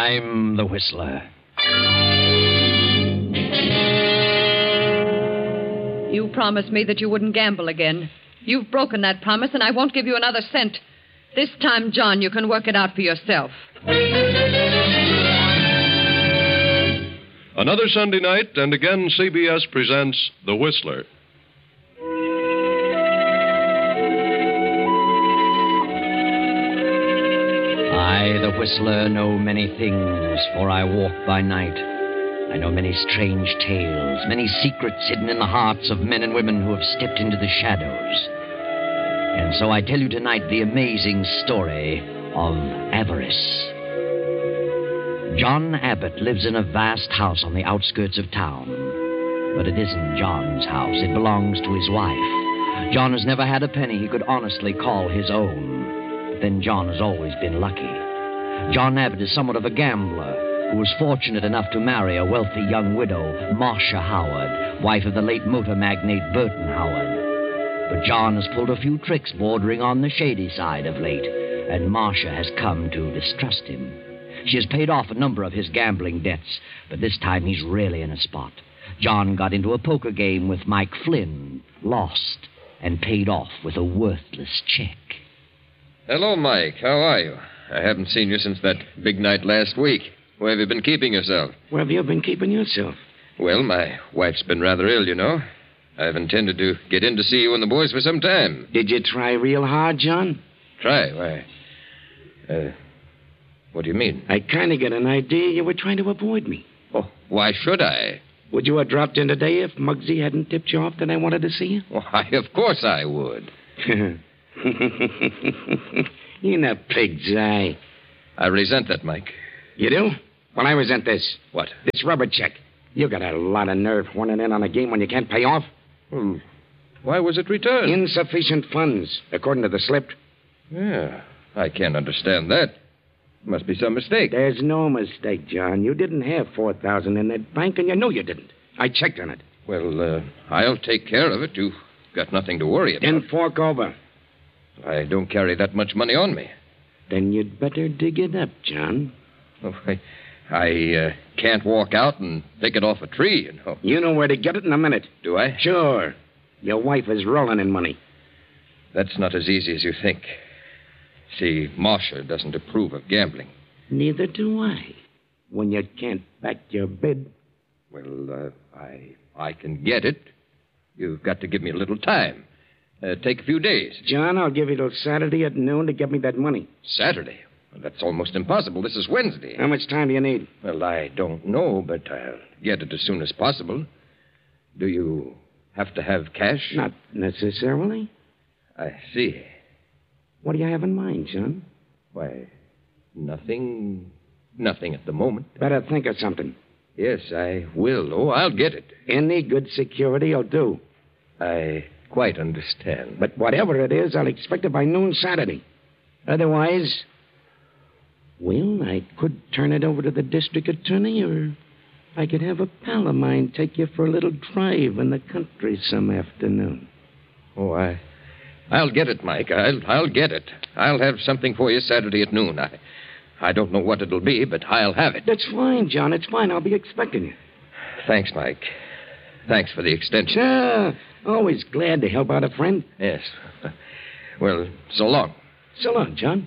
I'm the Whistler. You promised me that you wouldn't gamble again. You've broken that promise, and I won't give you another cent. This time, John, you can work it out for yourself. Another Sunday night, and again CBS presents The Whistler. I, the Whistler, know many things, for I walk by night. I know many strange tales, many secrets hidden in the hearts of men and women who have stepped into the shadows. And so I tell you tonight the amazing story of avarice. John Abbott lives in a vast house on the outskirts of town. But it isn't John's house. It belongs to his wife. John has never had a penny he could honestly call his own. But then John has always been lucky. John Abbott is somewhat of a gambler who was fortunate enough to marry a wealthy young widow, Marcia Howard, wife of the late motor magnate Burton Howard. But John has pulled a few tricks bordering on the shady side of late, and Marcia has come to distrust him. She has paid off a number of his gambling debts, but this time he's really in a spot. John got into a poker game with Mike Flynn, lost, and paid off with a worthless check. Hello, Mike. How are you? I haven't seen you since that big night last week. Where have you been keeping yourself? Where have you been keeping yourself? Well, my wife's been rather ill, you know. I've intended to get in to see you and the boys for some time. Did you try real hard, John? Try? Why? What do you mean? I kind of get an idea you were trying to avoid me. Oh, why should I? Would you have dropped in today if Muggsy hadn't tipped you off that I wanted to see you? Why, of course I would. In a pig's eye. I resent that, Mike. You do? Well, I resent this. What? This rubber check. You got a lot of nerve horning in on a game when you can't pay off. Well, why was it returned? Insufficient funds, according to the slip. Yeah, I can't understand that. Must be some mistake. There's no mistake, John. You didn't have $4,000 in that bank, and you know you didn't. I checked on it. Well, I'll take care of it. You've got nothing to worry about. Then fork over. I don't carry that much money on me. Then you'd better dig it up, John. Oh, I can't walk out and pick it off a tree, you know. You know where to get it in a minute. Do I? Sure. Your wife is rolling in money. That's not as easy as you think. See, Marcia doesn't approve of gambling. Neither do I. When you can't back your bid. Well, I can get it. You've got to give me a little time. Take a few days. John, I'll give you till Saturday at noon to get me that money. Saturday? Well, that's almost impossible. This is Wednesday. How much time do you need? Well, I don't know, but I'll get it as soon as possible. Do you have to have cash? Not necessarily. I see. What do you have in mind, John? Why, nothing. Nothing at the moment. Better think of something. Yes, I will. Oh, I'll get it. Any good security will do. I quite understand. But whatever it is, I'll expect it by noon Saturday. Otherwise, well, I could turn it over to the district attorney, or I could have a pal of mine take you for a little drive in the country some afternoon. Oh, I'll get it, Mike. I'll get it. I'll have something for you Saturday at noon. I don't know what it'll be, but I'll have it. That's fine, John. It's fine. I'll be expecting you. Thanks, Mike. Thanks for the extension. Sure. Always glad to help out a friend. Yes. Well, so long. So long, John.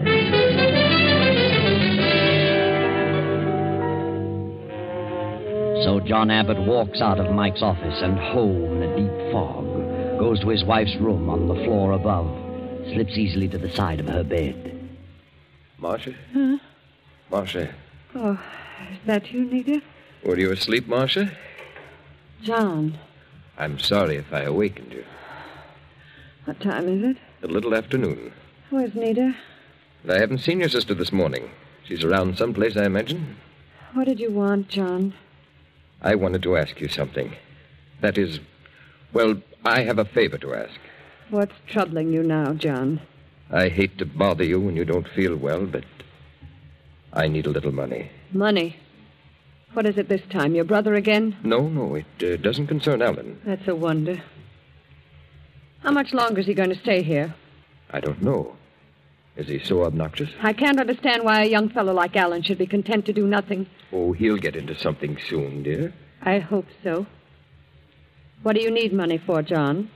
So John Abbott walks out of Mike's office and home in a deep fog, goes to his wife's room on the floor above, slips easily to the side of her bed. Marcia? Huh? Marcia. Oh, is that you, Nita? Were you asleep, Marcia? John. I'm sorry if I awakened you. What time is it? A little after noon. Where's Nita? I haven't seen your sister this morning. She's around someplace, I imagine. What did you want, John? I wanted to ask you something. That is, well, I have a favor to ask. What's troubling you now, John? I hate to bother you when you don't feel well, but I need a little money. Money? What is it this time? Your brother again? No, it doesn't concern Alan. That's a wonder. How much longer is he going to stay here? I don't know. Is he so obnoxious? I can't understand why a young fellow like Alan should be content to do nothing. Oh, he'll get into something soon, dear. I hope so. What do you need money for, John?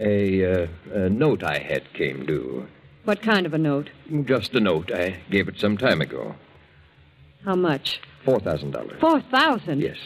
A note I had came due. What kind of a note? Just a note. I gave it some time ago. How much? $4,000. $4,000? Yes.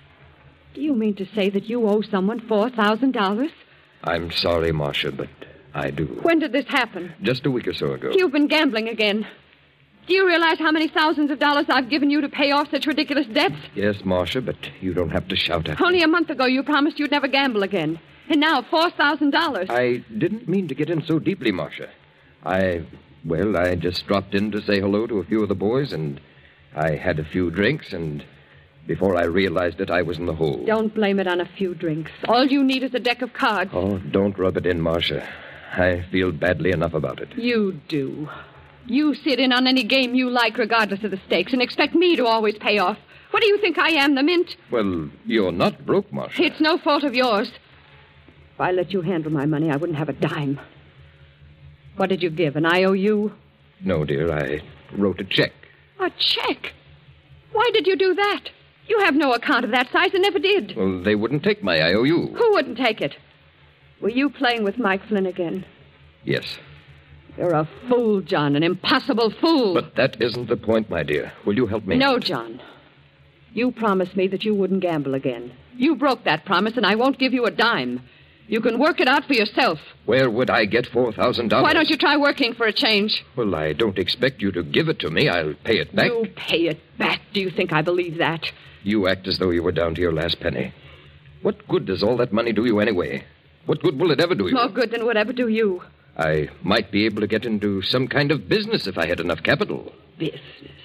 Do you mean to say that you owe someone $4,000? I'm sorry, Marcia, but I do. When did this happen? Just a week or so ago. You've been gambling again. Do you realize how many thousands of dollars I've given you to pay off such ridiculous debts? Yes, Marcia, but you don't have to shout at me. Only a month ago you promised you'd never gamble again. And now $4,000. I didn't mean to get in so deeply, Marcia. I just dropped in to say hello to a few of the boys, and I had a few drinks, and before I realized it, I was in the hole. Don't blame it on a few drinks. All you need is a deck of cards. Oh, don't rub it in, Marcia. I feel badly enough about it. You do. You sit in on any game you like, regardless of the stakes, and expect me to always pay off. What do you think I am, the mint? Well, you're not broke, Marcia. It's no fault of yours. If I let you handle my money, I wouldn't have a dime. What did you give, an IOU? No, dear, I wrote a check. A check? Why did you do that? You have no account of that size and never did. Well, they wouldn't take my IOU. Who wouldn't take it? Were you playing with Mike Flynn again? Yes. You're a fool, John, an impossible fool. But that isn't the point, my dear. Will you help me? No, John. You promised me that you wouldn't gamble again. You broke that promise, and I won't give you a dime. You can work it out for yourself. Where would I get $4,000? Why don't you try working for a change? Well, I don't expect you to give it to me. I'll pay it back. You pay it back? Do you think I believe that? You act as though you were down to your last penny. What good does all that money do you anyway? What good will it ever do you? More good than would ever do you. I might be able to get into some kind of business if I had enough capital. Business?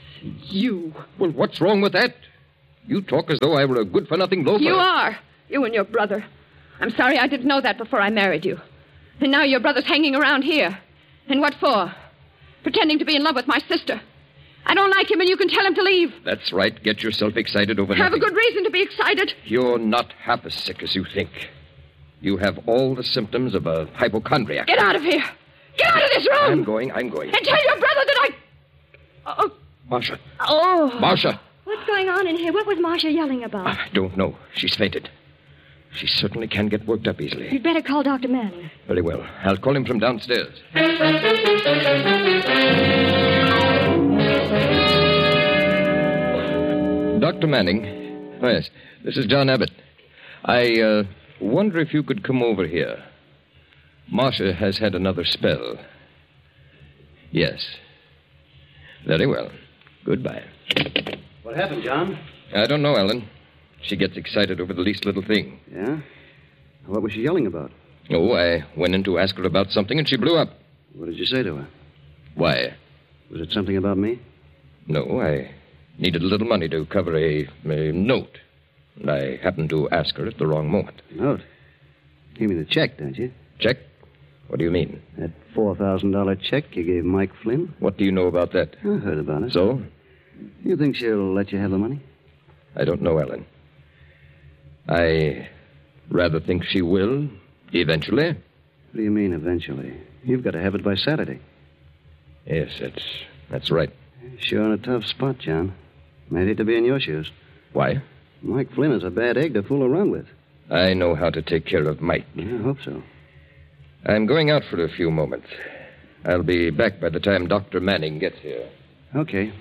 You? Well, what's wrong with that? You talk as though I were a good-for-nothing loafer. You are. You and your brother. I'm sorry I didn't know that before I married you. And now your brother's hanging around here. And what for? Pretending to be in love with my sister. I don't like him, and you can tell him to leave. That's right. Get yourself excited over Have nothing. a good reason to be excited. You're not half as sick as you think. You have all the symptoms of a hypochondriac. Get out of here. Get out of this room. I'm going. And tell your brother that I... Marcia. Oh. Marcia. What's going on in here? What was Marcia yelling about? I don't know. She's fainted. She certainly can get worked up easily. You'd better call Dr. Manning. Very well. I'll call him from downstairs. Dr. Manning. Oh, yes. This is John Abbott. I wonder if you could come over here. Marcia has had another spell. Yes. Very well. Goodbye. What happened, John? I don't know, Ellen. She gets excited over the least little thing. Yeah? What was she yelling about? Oh, I went in to ask her about something, and she blew up. What did you say to her? Why? Was it something about me? No, I needed a little money to cover a note. And I happened to ask her at the wrong moment. Note? You mean the check, don't you? Check? What do you mean? That $4,000 check you gave Mike Flynn? What do you know about that? I heard about it. So? You think she'll let you have the money? I don't know, Ellen. I rather think she will, eventually. What do you mean, eventually? You've got to have it by Saturday. Yes, that's right. Sure in a tough spot, John. I'd hate to be in your shoes. Why? Mike Flynn is a bad egg to fool around with. I know how to take care of Mike. Yeah, I hope so. I'm going out for a few moments. I'll be back by the time Dr. Manning gets here. Okay.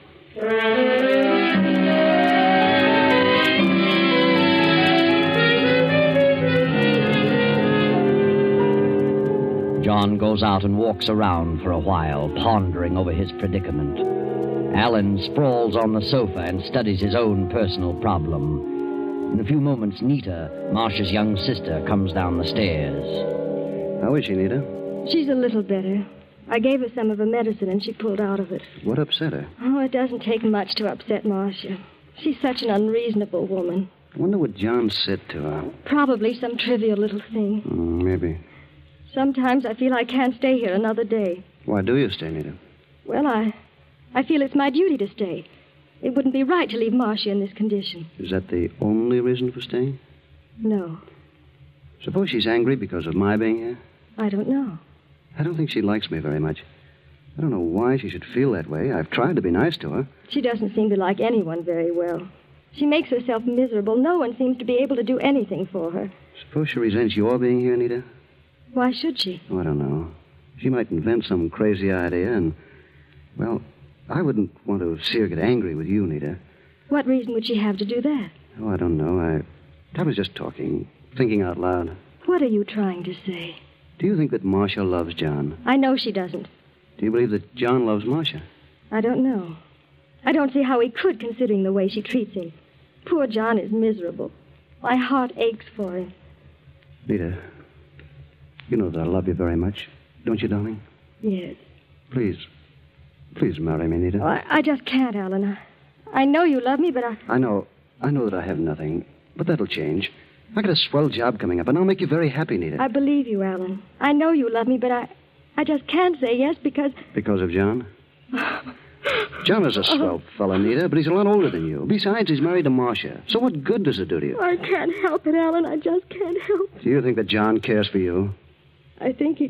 John goes out and walks around for a while, pondering over his predicament. Alan sprawls on the sofa and studies his own personal problem. In a few moments, Nita, Marcia's young sister, comes down the stairs. How is she, Nita? She's a little better. I gave her some of her medicine, and she pulled out of it. What upset her? Oh, it doesn't take much to upset Marcia. She's such an unreasonable woman. I wonder what John said to her. Probably some trivial little thing. Maybe. Sometimes I feel I can't stay here another day. Why do you stay, Nita? Well, I feel it's my duty to stay. It wouldn't be right to leave Marcia in this condition. Is that the only reason for staying? No, Suppose she's angry because of my being here? I don't know. I don't think she likes me very much. I don't know why she should feel that way. I've tried to be nice to her. She doesn't seem to like anyone very well. She makes herself miserable. No one seems to be able to do anything for her. Suppose she resents your being here, Nita? Why should she? Oh, I don't know. She might invent some crazy idea and, well, I wouldn't want to see her get angry with you, Nita. What reason would she have to do that? Oh, I don't know. I was just talking, thinking out loud. What are you trying to say? Do you think that Marcia loves John? I know she doesn't. Do you believe that John loves Marcia? I don't know. I don't see how he could, considering the way she treats him. Poor John is miserable. My heart aches for him. Nita, you know that I love you very much, don't you, darling? Yes. Please marry me, Nita. Oh, I just can't, Alan. I know you love me, but I know that I have nothing, but that'll change. I got a swell job coming up, and I'll make you very happy, Nita. I believe you, Alan. I know you love me, but I just can't say yes because... Because of John? John is a swell fella, Nita, but he's a lot older than you. Besides, he's married to Marcia. So what good does it do to you? I can't help it, Alan. I just can't help it. Do you think that John cares for you? I think he